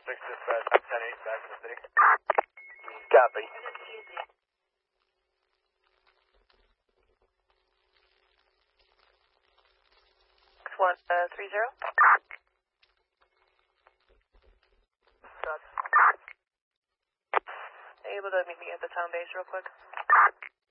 6 dispatch, 10-8, back in the city. Copy. 130. Able to meet me at the town base real quick?